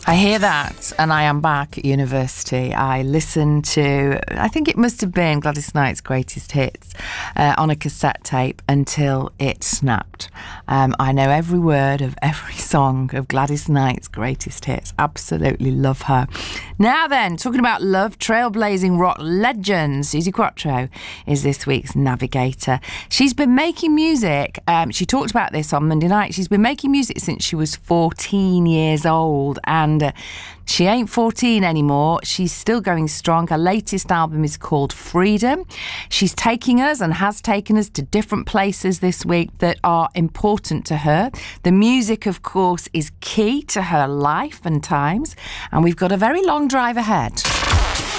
I hear that, and I am back at university. I listened to, I think it must have been Gladys Knight's Greatest Hits on a cassette tape until it snapped. I know every word of every song of Gladys Knight's Greatest Hits. Absolutely love her. Now then, talking about love, trailblazing rock legend Suzi Quatro is this week's navigator. She's been making music. She talked about this on Monday night. She's been making music since she was 14 years old, and she ain't 14 anymore. She's still going strong. Her latest album is called Freedom. She's taking us and has taken us to different places this week that are important to her. The music, of course, is key to her life and times, and we've got a very long drive ahead.